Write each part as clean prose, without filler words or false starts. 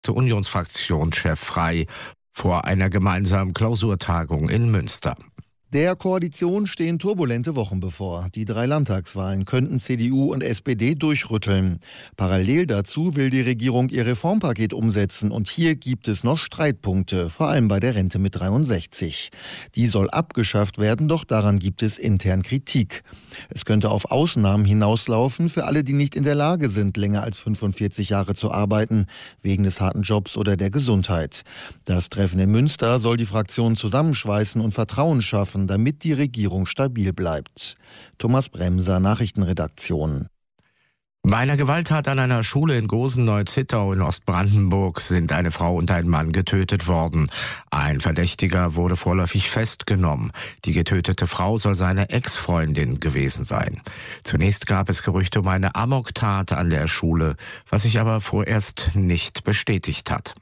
Unionsfraktionschef Frey vor einer gemeinsamen Klausurtagung in Münster. Der Koalition stehen turbulente Wochen bevor. Die 3 Landtagswahlen könnten CDU und SPD durchrütteln. Parallel dazu will die Regierung ihr Reformpaket umsetzen und hier gibt es noch Streitpunkte, vor allem bei der Rente mit 63. Die soll abgeschafft werden, doch daran gibt es intern Kritik. Es könnte auf Ausnahmen hinauslaufen für alle, die nicht in der Lage sind, länger als 45 Jahre zu arbeiten, wegen des harten Jobs oder der Gesundheit. Das Treffen in Münster soll die Fraktionen zusammenschweißen und Vertrauen schaffen, damit die Regierung stabil bleibt. Thomas Bremser, Nachrichtenredaktion. Bei einer Gewalttat an einer Schule in Gosen-Neu-Zittau in Ostbrandenburg sind eine Frau und ein Mann getötet worden. Ein Verdächtiger wurde vorläufig festgenommen. Die getötete Frau soll seine Ex-Freundin gewesen sein. Zunächst gab es Gerüchte um eine Amoktat an der Schule, was sich aber vorerst nicht bestätigt hat.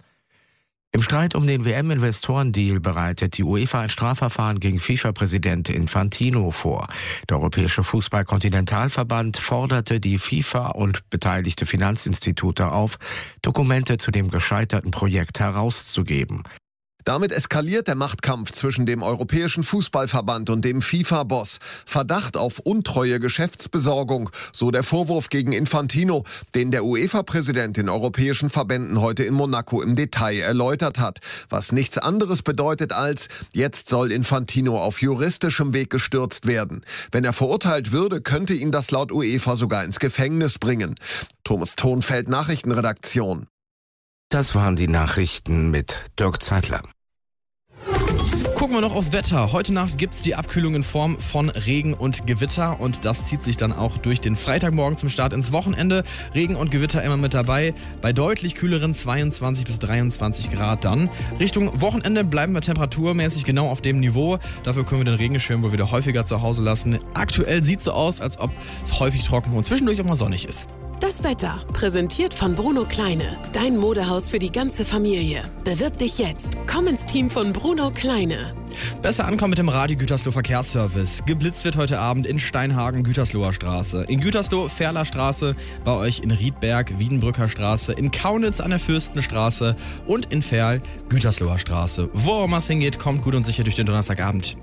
Im Streit um den WM-Investorendeal bereitet die UEFA ein Strafverfahren gegen FIFA-Präsident Infantino vor. Der Europäische Fußball-Kontinentalverband forderte die FIFA und beteiligte Finanzinstitute auf, Dokumente zu dem gescheiterten Projekt herauszugeben. Damit eskaliert der Machtkampf zwischen dem Europäischen Fußballverband und dem FIFA-Boss. Verdacht auf untreue Geschäftsbesorgung, so der Vorwurf gegen Infantino, den der UEFA-Präsident den europäischen Verbänden heute in Monaco im Detail erläutert hat. Was nichts anderes bedeutet als, jetzt soll Infantino auf juristischem Weg gestürzt werden. Wenn er verurteilt würde, könnte ihn das laut UEFA sogar ins Gefängnis bringen. Thomas Thonfeld, Nachrichtenredaktion. Das waren die Nachrichten mit Dirk Zeitler. Gucken wir noch aufs Wetter. Heute Nacht gibt es die Abkühlung in Form von Regen und Gewitter und das zieht sich dann auch durch den Freitagmorgen zum Start ins Wochenende. Regen und Gewitter immer mit dabei, bei deutlich kühleren 22 bis 23 Grad dann. Richtung Wochenende bleiben wir temperaturmäßig genau auf dem Niveau. Dafür können wir den Regenschirm wohl wieder häufiger zu Hause lassen. Aktuell sieht es so aus, als ob es häufig trocken und zwischendurch auch mal sonnig ist. Das Wetter, präsentiert von Bruno Kleine. Dein Modehaus für die ganze Familie. Bewirb dich jetzt. Komm ins Team von Bruno Kleine. Besser ankommen mit dem Radio Gütersloh Verkehrsservice. Geblitzt wird heute Abend in Steinhagen, Gütersloher Straße. In Gütersloh, Ferler Straße, bei euch in Riedberg, Wiedenbrücker Straße, in Kaunitz an der Fürstenstraße und in Ferl, Gütersloher Straße. Wo auch immer es hingeht, kommt gut und sicher durch den Donnerstagabend.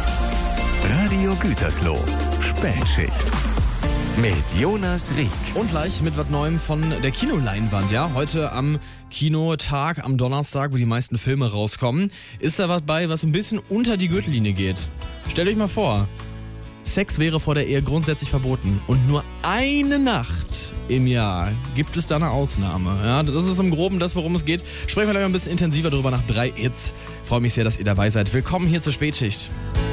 Radio Gütersloh, Spätschicht. Mit Jonas Rieck. Und gleich mit was Neuem von der Kinoleinwand, ja. Heute am Kinotag, am Donnerstag, wo die meisten Filme rauskommen, ist da was bei, was ein bisschen unter die Gürtellinie geht. Stellt euch mal vor, Sex wäre vor der Ehe grundsätzlich verboten und nur eine Nacht im Jahr gibt es da eine Ausnahme. Ja, das ist im Groben das, worum es geht. Sprechen wir gleich ein bisschen intensiver darüber nach 3 Hits. Freue mich sehr, dass ihr dabei seid. Willkommen hier zur Spätschicht.